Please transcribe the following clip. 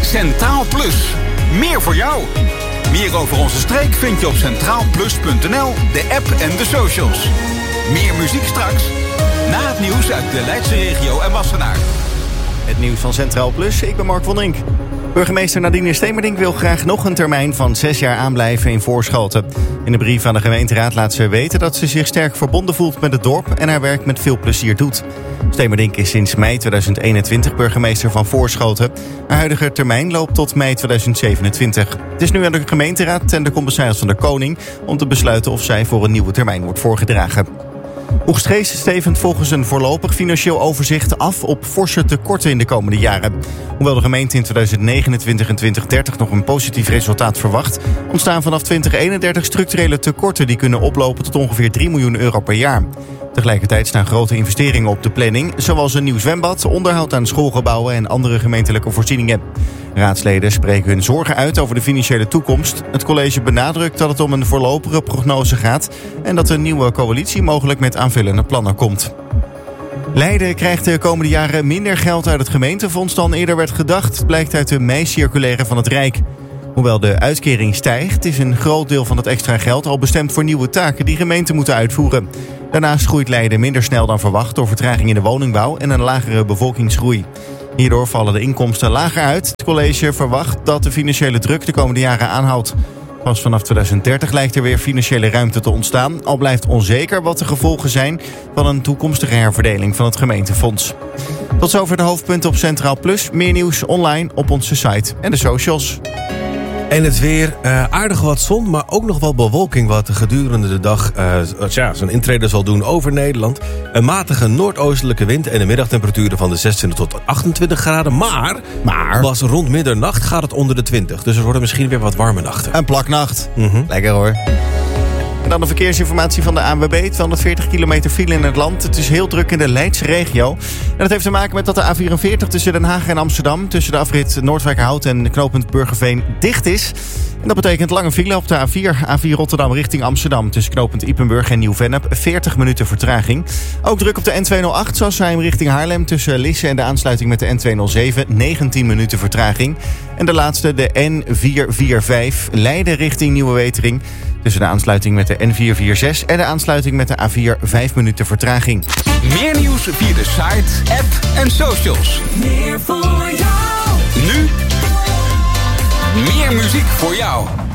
Centraal Plus. Meer voor jou. Meer over onze streek vind je op centraalplus.nl, de app en de socials. Meer muziek straks. Na het nieuws uit de Leidse regio en Wassenaar. Het nieuws van Centraal Plus, ik ben Mark van Rink. Burgemeester Nadine Stemerdink wil graag nog een termijn van 6 jaar aanblijven in Voorschoten. In een brief aan de gemeenteraad laat ze weten dat ze zich sterk verbonden voelt met het dorp en haar werk met veel plezier doet. Stemerdink is sinds mei 2021 burgemeester van Voorschoten. Haar huidige termijn loopt tot mei 2027. Het is nu aan de gemeenteraad en de commissaris van de Koning om te besluiten of zij voor een nieuwe termijn wordt voorgedragen. Oegstgeest stevend volgens een voorlopig financieel overzicht af op forse tekorten in de komende jaren. Hoewel de gemeente in 2029 en 2030 nog een positief resultaat verwacht, ontstaan vanaf 2031 structurele tekorten die kunnen oplopen tot ongeveer 3 miljoen euro per jaar. Tegelijkertijd staan grote investeringen op de planning, zoals een nieuw zwembad, onderhoud aan schoolgebouwen en andere gemeentelijke voorzieningen. Raadsleden spreken hun zorgen uit over de financiële toekomst. Het college benadrukt dat het om een voorlopige prognose gaat en dat een nieuwe coalitie mogelijk met aanvullende plannen komt. Leiden krijgt de komende jaren minder geld uit het gemeentefonds dan eerder werd gedacht, blijkt uit de mei-circulaire van het Rijk. Hoewel de uitkering stijgt, is een groot deel van het extra geld al bestemd voor nieuwe taken die gemeenten moeten uitvoeren. Daarnaast groeit Leiden minder snel dan verwacht door vertraging in de woningbouw en een lagere bevolkingsgroei. Hierdoor vallen de inkomsten lager uit. Het college verwacht dat de financiële druk de komende jaren aanhoudt. Pas vanaf 2030 lijkt er weer financiële ruimte te ontstaan, al blijft onzeker wat de gevolgen zijn van een toekomstige herverdeling van het gemeentefonds. Tot zover de hoofdpunten op Centraal Plus. Meer nieuws online op onze site en de socials. En het weer, aardig wat zon, maar ook nog wel bewolking wat gedurende de dag zijn intrede zal doen over Nederland. Een matige noordoostelijke wind en de middagtemperaturen van de 26 tot 28 graden. Maar pas rond middernacht gaat het onder de 20. Dus er worden misschien weer wat warme nachten. Een plaknacht. Lekker hoor. En dan de verkeersinformatie van de ANWB. 240 kilometer file in het land. Het is heel druk in de Leidse regio. En dat heeft te maken met dat de A44 tussen Den Haag en Amsterdam, tussen de afrit Noordwijkerhout en knooppunt Burgerveen, dicht is. En dat betekent lange file op de A4 Rotterdam richting Amsterdam, tussen knooppunt Ypenburg en Nieuw-Vennep. 40 minuten vertraging. Ook druk op de N208 Sassheim richting Haarlem, tussen Lisse en de aansluiting met de N207. 19 minuten vertraging. En de laatste, de N445 Leiden richting Nieuwe Wetering, tussen de aansluiting met de N446 en de aansluiting met de A4 5 minuten vertraging. Meer nieuws via de site, app en socials. Meer voor jou. Nu meer muziek voor jou.